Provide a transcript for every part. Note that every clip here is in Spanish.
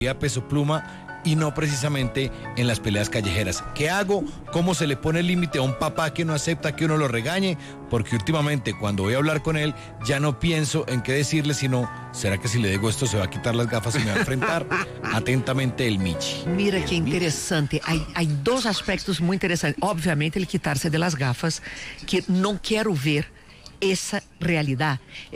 Peso Pluma y no precisamente en las peleas callejeras. ¿Qué hago? ¿Cómo se le pone límite a un papá que no acepta que uno lo regañe? Porque últimamente cuando voy a hablar con él ya no pienso en qué decirle, sino ¿será que si le digo esto se va a quitar las gafas y me va a enfrentar? Atentamente, el Michi. Mira que interessante, há dois aspectos muito interessantes. Obviamente ele quitar-se de las gafas, que não quero ver essa realidade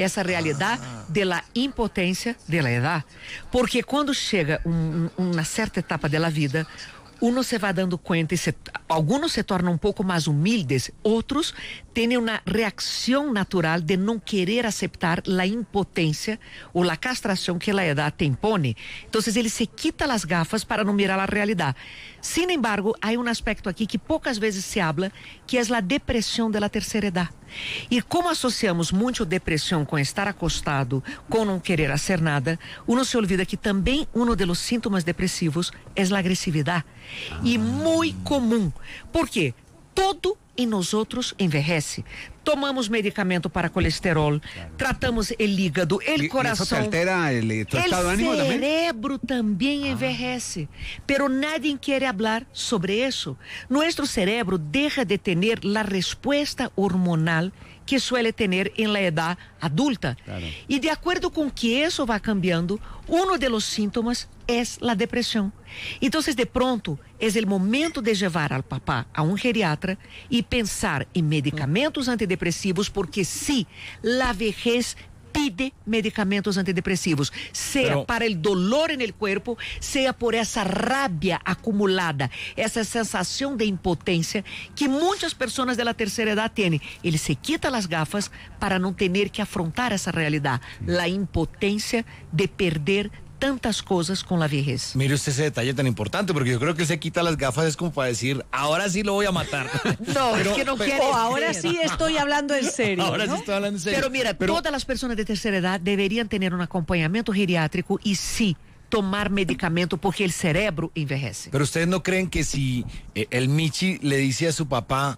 de la impotência de la edad, porque quando chega uma certa etapa da vida, uno se vai dando conta e alguns se tornam um pouco mais humildes, outros têm uma reação natural de não querer aceitar a impotência ou a castração que a edad te impone. Então, ele se quita as gafas para não mirar a realidade. Sin embargo, há um aspecto aqui que poucas vezes se habla, que é a depressão da terceira idade. E como associamos muito depressão com estar acostado, com não querer fazer nada, uno se olvida que também um dos sintomas depressivos é a agressividade. E muito comum. Por quê? Todo em nós outros envelhece. Tomamos medicamento para colesterol, tratamos o hígado, o coração. Isso te altera tu estado de ánimo também? O também? cerebro também envelhece. Pero nadie quiere hablar sobre eso. Nuestro cerebro deja de tener la respuesta hormonal que suele tener en la edad adulta. Claro. Y de acuerdo con que eso va cambiando, uno de los síntomas es la depresión. Entonces, de pronto, es el momento de llevar al papá a un geriatra y pensar en medicamentos antidepresivos, porque sí, la vejez pide medicamentos antidepresivos, sea para el dolor en el cuerpo, sea por esa rabia acumulada, esa sensación de impotencia que muchas personas de la tercera edad tienen. Ele se quita las gafas para no tener que afrontar esa realidad, la impotencia de perder tantas cosas con la vejez. Mire usted ese detalle tan importante, porque yo creo que se quita las gafas es como para decir, ahora sí lo voy a matar. No, pero, es que no quiere. Ahora sí estoy hablando en serio. Ahora ¿no? sí estoy hablando en serio. Pero mira, todas las personas de tercera edad deberían tener un acompañamiento geriátrico y sí tomar medicamento, porque el cerebro envejece. Pero ustedes no creen que si el Michi le dice a su papá,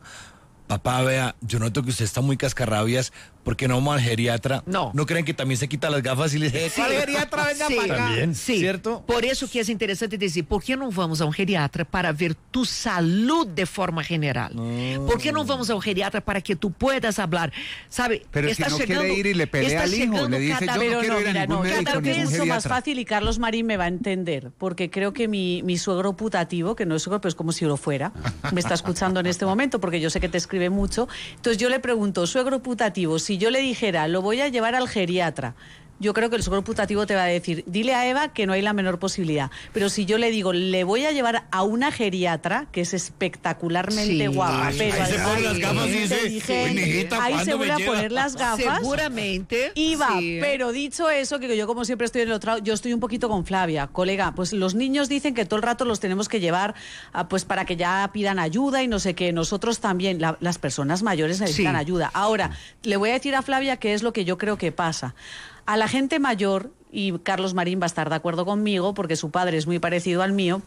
vea, yo noto que usted está muy cascarrabias, ¿por qué no vamos al geriatra? No. ¿No creen que también se quita las gafas y le dice, Sí. ¿cuál geriatra? Venga Sí. para acá. También. Sí. ¿Cierto? Por eso que es interesante decir, ¿por qué no vamos a un geriatra para ver tu salud de forma general? ¿Por qué no vamos a un geriatra para que tú puedas hablar? ¿Sabe? Pero si no quiere ir y le pelea al hijo, le dice, yo no quiero ir a ningún médico, Cada vez ningún es mucho más geriatra. fácil, y Carlos Marín me va a entender, porque creo que mi suegro putativo, que no es suegro, pero es como si lo fuera, me está escuchando en este momento, porque yo sé que te escribe mucho. Entonces yo le pregunto, suegro putativo, si yo le dijera, lo voy a llevar al geriatra, yo creo que el suegro putativo te va a decir, dile a Eva que no hay la menor posibilidad. Pero si yo le digo, le voy a llevar a una geriatra, que es espectacularmente guapa, pero ahí se pone las gafas y dice, inteligente, "Uy, mijita, ahí se ¿cuándo vuelve me a lleva?" poner las gafas. Seguramente. Iba, sí. pero dicho eso, que yo como siempre estoy en el otro lado, yo estoy un poquito con Flavia, colega, pues los niños dicen que todo el rato los tenemos que llevar pues para que ya pidan ayuda y no sé qué, nosotros también, las personas mayores necesitan ayuda. Ahora, le voy a decir a Flavia qué es lo que yo creo que pasa. A la gente mayor, y Carlos Marín va a estar de acuerdo conmigo, porque su padre es muy parecido al mío,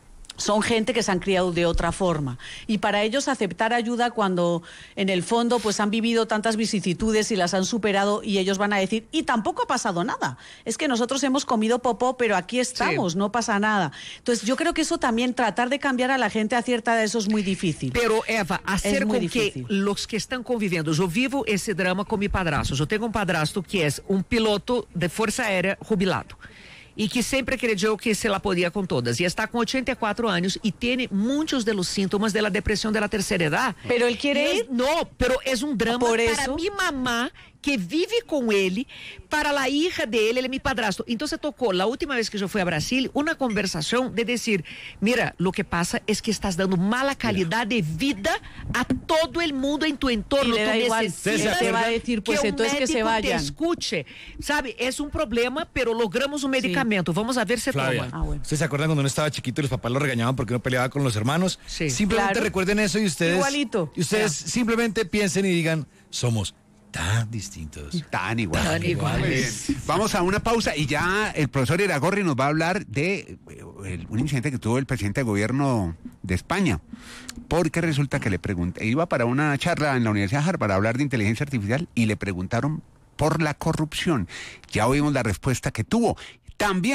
son gente que se han criado de otra forma, y para ellos aceptar ayuda cuando en el fondo pues han vivido tantas vicisitudes y las han superado, y ellos van a decir, y tampoco ha pasado nada, es que nosotros hemos comido popó, pero aquí estamos, no pasa nada. Entonces yo creo que eso también, tratar de cambiar a la gente a cierta edad, eso es muy difícil. Pero Eva, hacer muy con que difícil. los que están conviviendo, yo vivo ese drama con mi padrastro, yo tengo un padrastro que es un piloto de Fuerza Aérea jubilado, e que sempre acreditou que se la podia com todas, e está com 84 anos e tem muitos de los síntomas de la depresión de la tercera edad. Pero él quiere ir. No, pero es un drama Por para eso. mi mamá, que vive com ele, para la hija de él, ele é mi padrastro. Entonces tocou, la última vez que yo fui a Brasil, una conversación de decir, mira, lo que pasa es que estás dando mala calidad de vida a todo el mundo en tu entorno. Y le da igual, necesitas te va a decir, pues que entonces que se médico vayan. te escuche. Sabe, es un problema, pero logramos un medicamento. Vamos a ver si Flavia, toma. bueno. ¿ustedes se acuerdan cuando uno estaba chiquito y los papás lo regañaban porque no peleaba con los hermanos? Sí. Simplemente Claro. recuerden eso y ustedes... Igualito. Y ustedes simplemente piensen y digan, somos tan distintos. Tan igual. Tan iguales. Muy bien. Vamos a una pausa y ya el profesor Iragorri nos va a hablar de un incidente que tuvo el presidente de gobierno de España, porque resulta que le pregunté, iba para una charla en la Universidad de Harvard a hablar de inteligencia artificial y le preguntaron por la corrupción. Ya oímos la respuesta que tuvo. También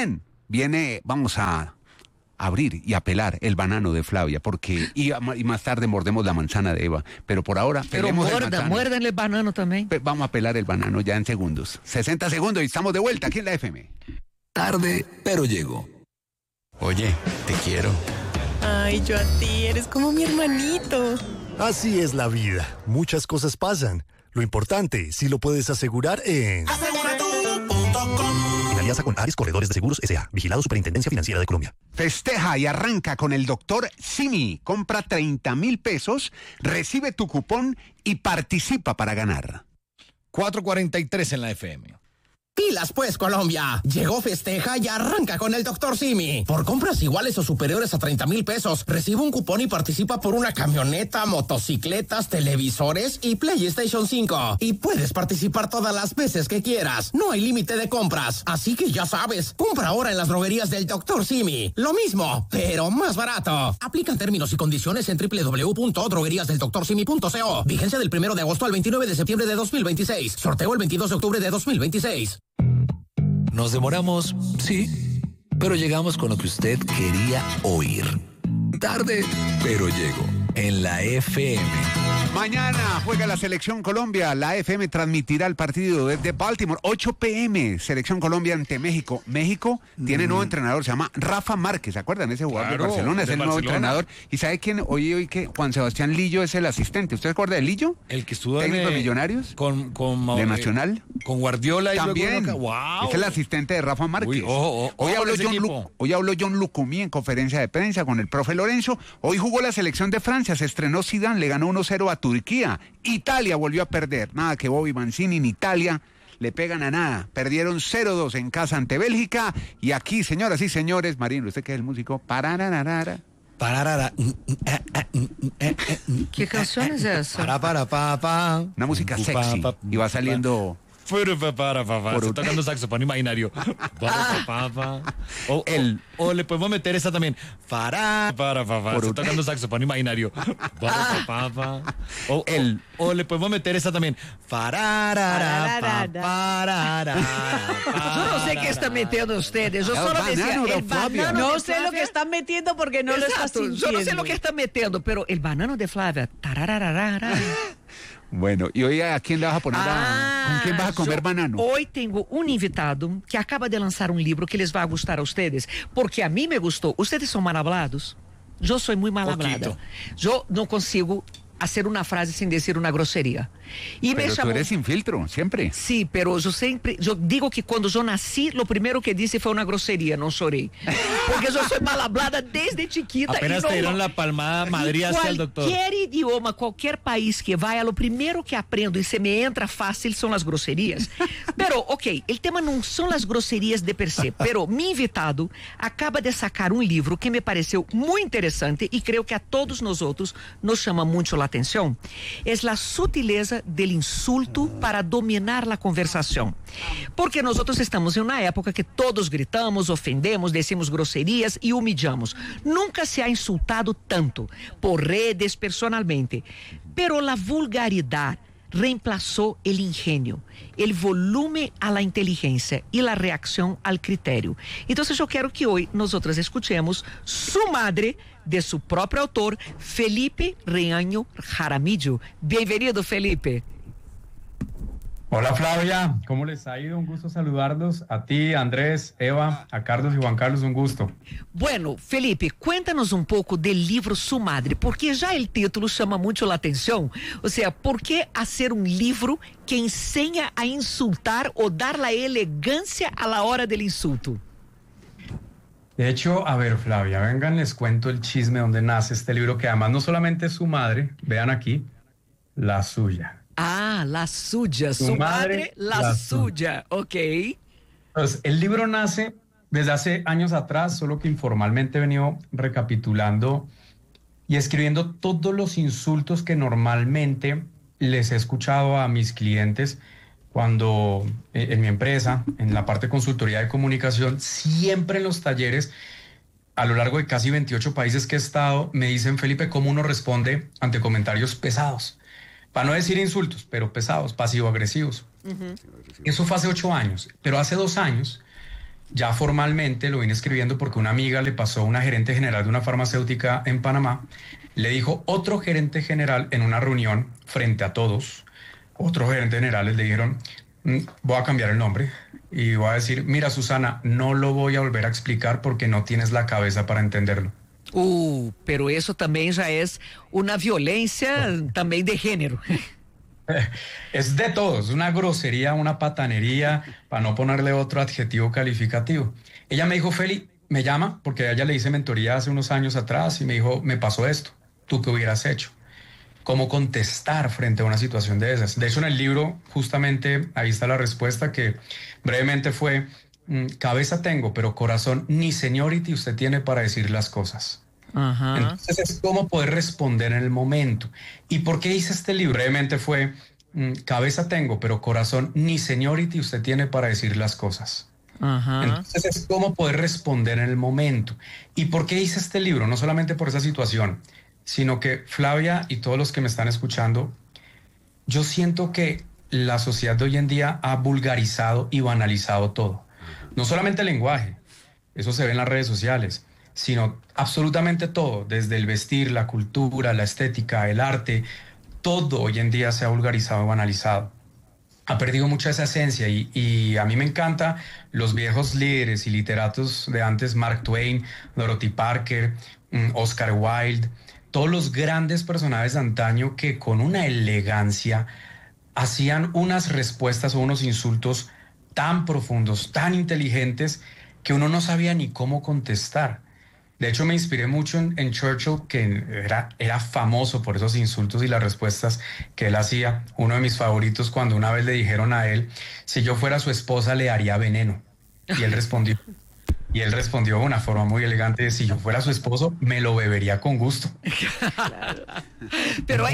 vamos a abrir y a pelar el banano de Flavia, porque y más tarde mordemos la manzana de Eva, pero por ahora Pero muérdanle el banano también. Vamos a pelar el banano ya en segundos. 60 segundos y estamos de vuelta aquí en la FM. Tarde, pero llego. Oye, te quiero. Ay, yo a ti, eres como mi hermanito. Así es la vida. Muchas cosas pasan. Lo importante, si lo puedes asegurar en... Aseguratu.com. En alianza con Ares Corredores de Seguros S.A. Vigilado Superintendencia Financiera de Colombia. Festeja y arranca con el doctor Simi. Compra 30,000 pesos, recibe tu cupón y participa para ganar. 4:43 en la FM. Pilas pues, Colombia. Llegó, festeja y arranca con el Dr. Simi. Por compras iguales o superiores a 30,000 pesos, recibe un cupón y participa por una camioneta, motocicletas, televisores y PlayStation 5. Y puedes participar todas las veces que quieras. No hay límite de compras. Así que ya sabes, compra ahora en las droguerías del Dr. Simi. Lo mismo, pero más barato. Aplican términos y condiciones en www.drogueríasdeldoctorsimi.co. Vigencia del 1 de agosto al 29 de septiembre de 2026. Sorteo el 22 de octubre de 2026. Nos demoramos, sí, pero llegamos con lo que usted quería oír. Tarde, pero llego en la FM. Mañana juega la Selección Colombia. La FM transmitirá el partido desde Baltimore, 8 p.m. Selección Colombia ante México. México tiene nuevo entrenador, se llama Rafa Márquez. ¿Se acuerdan? Ese jugador de Barcelona, es el nuevo entrenador. ¿Y sabe quién? Hoy que Juan Sebastián Lillo es el asistente. ¿Usted se acuerda de Lillo? El que estuvo técnico de Millonarios. De Nacional. Con Guardiola y también. Luego wow. Es el asistente de Rafa Márquez. Uy, hoy habló John Lucumí en conferencia de prensa con el profe Lorenzo. Hoy jugó la selección de Francia, se estrenó Zidane, le ganó 1-0 a Turquía. Italia volvió a perder. Nada que Bobby Mancini ni Italia le pegan a nada. Perdieron 0-2 en casa ante Bélgica. Y aquí, señoras y señores, Marino, usted que es el músico, parararara. Pararara. ¿Qué canción es esa? Pa. Una música sexy. Y va saliendo... Estoy tocando saxofón imaginario. O le podemos meter esa también. Estoy tocando saxofón imaginario. O le podemos meter esa también. Yo no sé qué están metiendo ustedes. Yo solo decía el banano. No sé lo que están metiendo porque no lo estás sintiendo. Yo no sé lo que están metiendo, pero el banano de Flavia. Bueno, y hoy ¿a quién le vas a poner ¿con quién vas a comer banano? Hoy tengo un invitado que acaba de lanzar un libro que les va a gustar a ustedes, porque a mí me gustó. Ustedes son mal hablados. Yo soy muy mal hablada. Yo no consigo hacer una frase sin decir una grosería. Y pero tú eres sin filtro, siempre. Sí, pero yo digo que cuando yo nací, lo primero que dije fue una grosería, no lloré. Porque yo soy mal hablada desde chiquita. Apenas te dieron la palmada Madrid hacia el doctor. Cualquier idioma, cualquier país que vaya, lo primero que aprendo y se me entra fácil son las groserías. Pero, ok, el tema no son las groserías de per se, pero mi invitado acaba de sacar un libro que me pareció muy interesante y creo que a todos nosotros nos llama mucho la atención. Es la sutileza del insulto para dominar la conversación. Porque nosotros estamos en una época que todos gritamos, ofendemos, decimos groserías y humillamos. Nunca se ha insultado tanto por redes, personalmente. Pero la vulgaridad reemplazó el ingenio, el volumen a la inteligencia y la reacción al criterio. Entonces yo quiero que hoy nosotros escuchemos Su Madre, de su propio autor, Felipe Reaño Jaramillo. Bienvenido, Felipe. Hola Flavia, ¿cómo les ha ido? Un gusto saludarlos. A ti, Andrés, Eva, a Carlos y Juan Carlos, un gusto. Bueno, Felipe, cuéntanos un poco del libro Su Madre, porque ya el título llama mucho la atención. O sea, ¿por qué hacer un libro que enseña a insultar o dar la elegancia a la hora del insulto? De hecho, a ver, Flavia, vengan, les cuento el chisme donde nace este libro, que además no solamente es su madre, vean aquí, la suya. Ah, la suya, su madre, la suya, ok. Entonces, el libro nace desde hace años atrás, solo que informalmente he venido recapitulando y escribiendo todos los insultos que normalmente les he escuchado a mis clientes cuando en mi empresa, en la parte de consultoría de comunicación, siempre en los talleres, a lo largo de casi 28 países que he estado, me dicen, Felipe, ¿cómo uno responde ante comentarios pesados? Para no decir insultos, pero pesados, pasivo-agresivos. Eso fue hace 8 años, pero hace 2 años ya formalmente lo vine escribiendo porque una amiga le pasó a una gerente general de una farmacéutica en Panamá, le dijo otro gerente general en una reunión frente a todos, otros gerentes generales le dijeron, voy a cambiar el nombre y voy a decir, mira Susana, no lo voy a volver a explicar porque no tienes la cabeza para entenderlo. Pero eso también ya es una violencia también de género. Es de todos, una grosería, una patanería, para no ponerle otro adjetivo calificativo. Ella me dijo, Feli, me llama, porque a ella le hice mentoría hace unos años atrás y me dijo, me pasó esto, ¿tú qué hubieras hecho? ¿Cómo contestar frente a una situación de esas? De hecho, en el libro, justamente, ahí está la respuesta que brevemente fue, cabeza tengo, pero corazón ni seniority usted tiene para decir las cosas. Ajá. Entonces es cómo poder responder en el momento. ¿Y por qué hice este libro? Brevemente fue, cabeza tengo, pero corazón ni seniority usted tiene para decir las cosas. Ajá. Entonces es cómo poder responder en el momento. ¿Y por qué hice este libro? No solamente por esa situación, sino que Flavia y todos los que me están escuchando, yo siento que la sociedad de hoy en día ha vulgarizado y banalizado todo. No solamente el lenguaje, eso se ve en las redes sociales, sino absolutamente todo, desde el vestir, la cultura, la estética, el arte, todo hoy en día se ha vulgarizado y banalizado. Ha perdido mucha esa esencia y a mí me encanta los viejos líderes y literatos de antes, Mark Twain, Dorothy Parker, Oscar Wilde, todos los grandes personajes de antaño que con una elegancia hacían unas respuestas o unos insultos tan profundos, tan inteligentes, que uno no sabía ni cómo contestar. De hecho, me inspiré mucho en Churchill, que era famoso por esos insultos y las respuestas que él hacía. Uno de mis favoritos, cuando una vez le dijeron a él, si yo fuera su esposa le haría veneno. Y él respondió de una forma muy elegante, si yo fuera su esposo, me lo bebería con gusto. Claro. Pero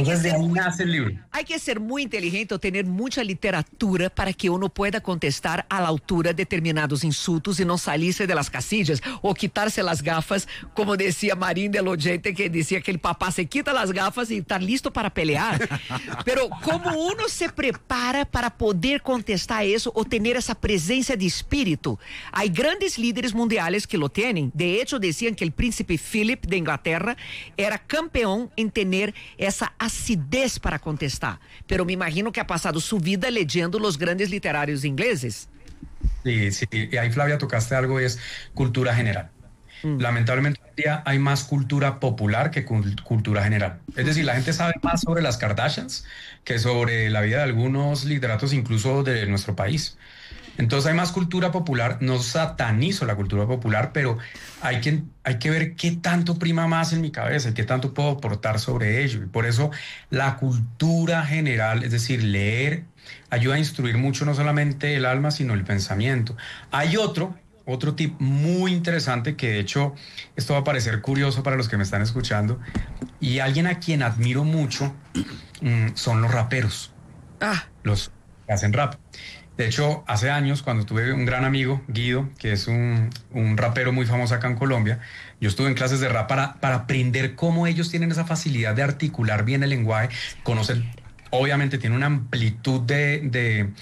hay que ser muy inteligente o tener mucha literatura para que uno pueda contestar a la altura determinados insultos y no salirse de las casillas o quitarse las gafas, como decía Marín del Oyente, que decía que el papá se quita las gafas y está listo para pelear. Pero ¿cómo uno se prepara para poder contestar eso o tener esa presencia de espíritu? Hay grandes líderes mundiales que lo tienen. De hecho, decían que el príncipe Philip de Inglaterra era campeón en tener esa acidez para contestar. Pero me imagino que ha pasado su vida leyendo los grandes literarios ingleses. Sí, y ahí, Flavia, tocaste algo, y es cultura general. Lamentablemente hoy en día hay más cultura popular que cultura general. Es decir, la gente sabe más sobre las Kardashians que sobre la vida de algunos literatos, incluso de nuestro país. Entonces hay más cultura popular, no satanizo la cultura popular, pero hay que ver qué tanto prima más en mi cabeza y qué tanto puedo aportar sobre ello. Y por eso la cultura general, es decir, leer, ayuda a instruir mucho no solamente el alma, sino el pensamiento. Hay otro tip muy interesante que de hecho esto va a parecer curioso para los que me están escuchando, y alguien a quien admiro mucho son los raperos, los que hacen rap. De hecho, hace años, cuando tuve un gran amigo, Guido, que es un rapero muy famoso acá en Colombia, yo estuve en clases de rap para aprender cómo ellos tienen esa facilidad de articular bien el lenguaje, conocen. Obviamente tiene una amplitud de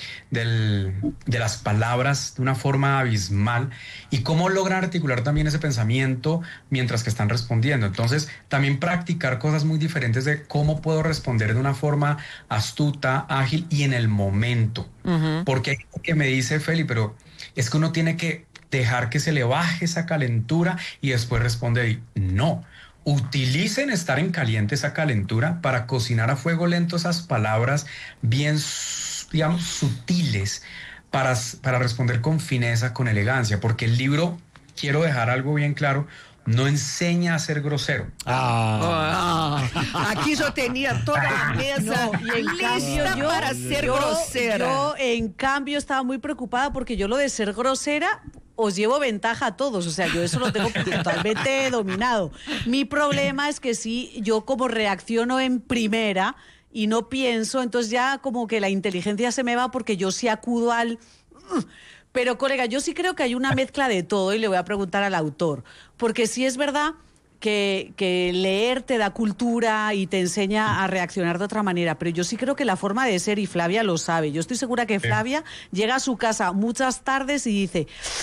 las palabras de una forma abismal, y cómo logran articular también ese pensamiento mientras que están respondiendo. Entonces, también practicar cosas muy diferentes de cómo puedo responder de una forma astuta, ágil y en el momento. Porque hay gente que me dice, Feli, pero es que uno tiene que dejar que se le baje esa calentura y después responder. Y no. Utilicen estar en caliente, esa calentura, para cocinar a fuego lento esas palabras bien, digamos, sutiles, para responder con fineza, con elegancia, porque el libro, quiero dejar algo bien claro, no enseña a ser grosero. Aquí yo tenía toda la mesa lista para ser grosera. Yo, en cambio, estaba muy preocupada porque yo lo de ser grosera os llevo ventaja a todos, o sea, yo eso lo tengo totalmente dominado. Mi problema es que si yo como reacciono en primera y no pienso, entonces ya como que la inteligencia se me va porque yo sí acudo al... Pero, colega, yo sí creo que hay una mezcla de todo y le voy a preguntar al autor, porque sí es verdad que leer te da cultura y te enseña a reaccionar de otra manera, pero yo sí creo que la forma de ser, y Flavia lo sabe, yo estoy segura que Flavia llega a su casa muchas tardes y dice...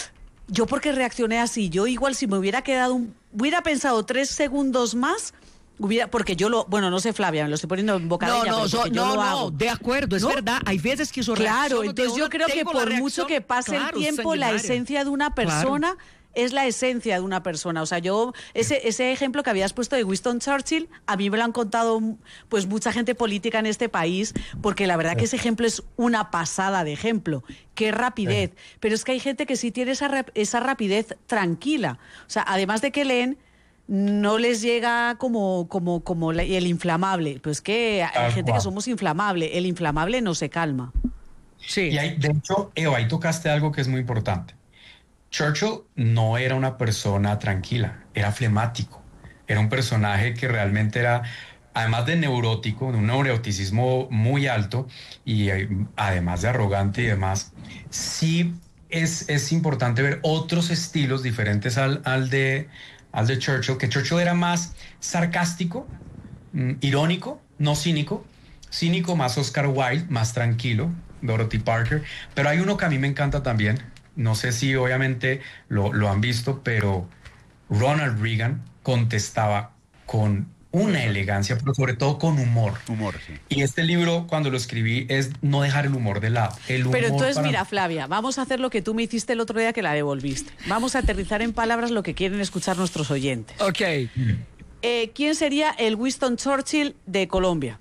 Yo porque reaccioné así, yo igual si me hubiera hubiera pensado 3 segundos más, porque no sé, Flavia, me lo estoy poniendo en boca de ella, yo lo hago. De acuerdo, es verdad, hay veces que yo Claro, entonces yo creo que por mucho que pase el tiempo, la esencia de una persona es la esencia de una persona. O sea, ese ejemplo que habías puesto de Winston Churchill, a mí me lo han contado pues mucha gente política en este país, porque la verdad que ese ejemplo es una pasada de ejemplo. Qué rapidez. Pero es que hay gente que sí tiene esa rapidez tranquila. O sea, además de que leen, no les llega como el inflamable. Pues que hay gente que somos inflamable. El inflamable no se calma. Sí. Y de hecho, Eva, ahí tocaste algo que es muy importante. Churchill no era una persona tranquila, era flemático. Era un personaje que realmente era, además de neurótico, de un neuroticismo muy alto y además de arrogante y demás. Sí es importante ver otros estilos diferentes al de Churchill, que Churchill era más sarcástico, irónico, no cínico. Cínico más Oscar Wilde, más tranquilo, Dorothy Parker. Pero hay uno que a mí me encanta también. No sé si obviamente lo han visto, pero Ronald Reagan contestaba con una elegancia, pero sobre todo con humor. Sí. Y este libro, cuando lo escribí, es no dejar el humor de lado. Pero entonces, mira, Flavia, vamos a hacer lo que tú me hiciste el otro día que la devolviste. Vamos a aterrizar en palabras lo que quieren escuchar nuestros oyentes. Ok. ¿Quién sería el Winston Churchill de Colombia?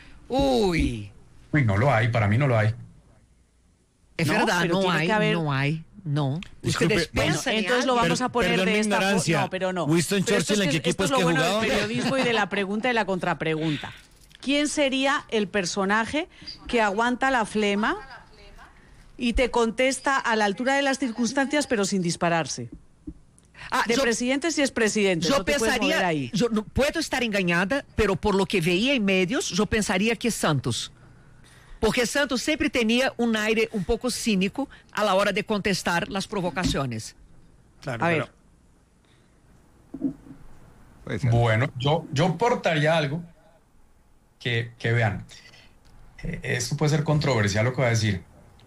Uy, no lo hay, para mí no lo hay. Es verdad, no hay. Ustedes piensan entonces lo vamos a poner de esta forma. No, pero no. Winston Churchill, ¿en qué equipo es que jugaba? Esto es lo bueno del periodismo y de la pregunta y la contrapregunta. ¿Quién sería el personaje que aguanta la flema y te contesta a la altura de las circunstancias, pero sin dispararse? Presidente si es presidente. Yo pensaría, yo no puedo estar engañada, pero por lo que veía en medios, yo pensaría que Santos. Porque Santos siempre tenía un aire un poco cínico a la hora de contestar las provocaciones. Claro, a ver. Bueno, yo portaría algo que vean. Esto puede ser controversial lo que voy a decir.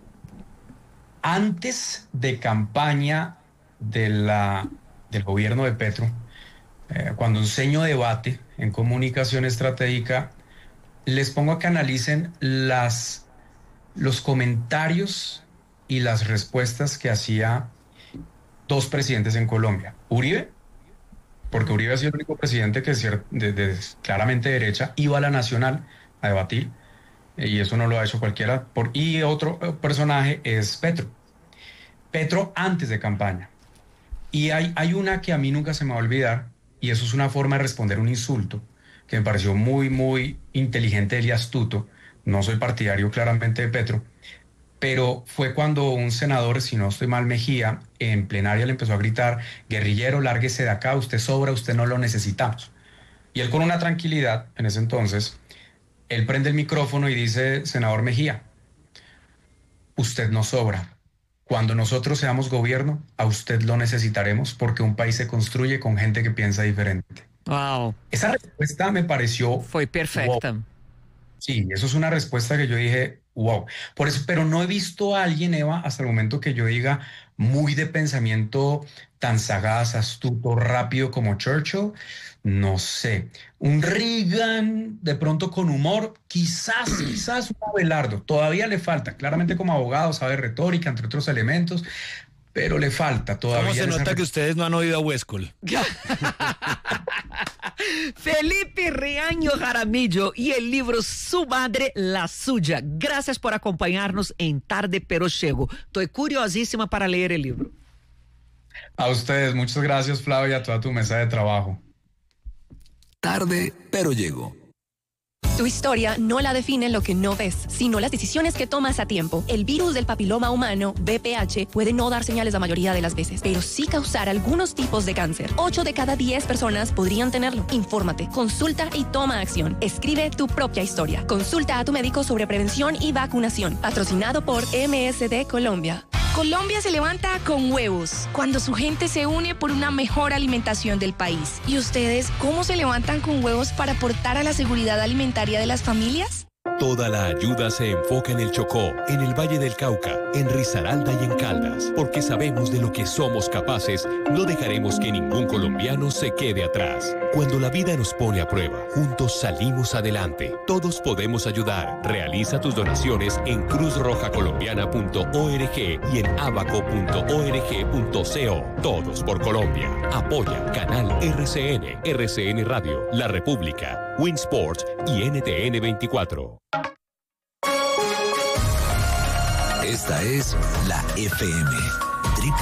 Antes de campaña del gobierno de Petro, cuando enseño debate en comunicación estratégica, les pongo a que analicen los comentarios y las respuestas que hacía 2 presidentes en Colombia. Uribe, porque Uribe ha sido el único presidente que de claramente derecha iba a la Nacional a debatir, y eso no lo ha hecho cualquiera. Y otro personaje es Petro. Petro antes de campaña. Y hay una que a mí nunca se me va a olvidar, y eso es una forma de responder un insulto, que me pareció muy, muy inteligente y astuto. No soy partidario claramente de Petro, pero fue cuando un senador, si no estoy mal, Mejía, en plenaria le empezó a gritar: guerrillero, lárguese de acá, usted sobra, usted no lo necesitamos. Y él, con una tranquilidad, en ese entonces, él prende el micrófono y dice: senador Mejía, usted no sobra. Cuando nosotros seamos gobierno, a usted lo necesitaremos, porque un país se construye con gente que piensa diferente. Wow. Esa respuesta me pareció... Fue perfecta. Wow. Sí, eso es una respuesta que yo dije, wow. Por eso, pero no he visto a alguien, Eva, hasta el momento que yo diga muy de pensamiento tan sagaz, astuto, rápido como Churchill. No sé. Un Reagan, de pronto con humor, quizás un Abelardo. Todavía le falta. Claramente como abogado sabe retórica, entre otros elementos, pero le falta todavía. ¿Cómo se nota que ustedes no han oído a Huescol? Felipe Reaño Jaramillo y el libro Su Madre, la Suya. Gracias por acompañarnos en Tarde Pero Llego. Estoy curiosísima para leer el libro. A ustedes, muchas gracias, Flavia, a toda tu mesa de trabajo. Tarde Pero Llego. Tu historia no la define lo que no ves, sino las decisiones que tomas a tiempo. El virus del papiloma humano, VPH, puede no dar señales la mayoría de las veces, pero sí causar algunos tipos de cáncer. 8 de cada 10 personas podrían tenerlo. Infórmate, consulta y toma acción. Escribe tu propia historia. Consulta a tu médico sobre prevención y vacunación. Patrocinado por MSD Colombia. Colombia se levanta con huevos, cuando su gente se une por una mejor alimentación del país. ¿Y ustedes cómo se levantan con huevos para aportar a la seguridad alimentaria de las familias? Toda la ayuda se enfoca en el Chocó, en el Valle del Cauca, en Risaralda y en Caldas, porque sabemos de lo que somos capaces, no dejaremos que ningún colombiano se quede atrás. Cuando la vida nos pone a prueba, juntos salimos adelante. Todos podemos ayudar. Realiza tus donaciones en cruzrojacolombiana.org y en abaco.org.co. Todos por Colombia. Apoya Canal RCN, RCN Radio, La República, Winsports y NTN 24. Esta es la FM.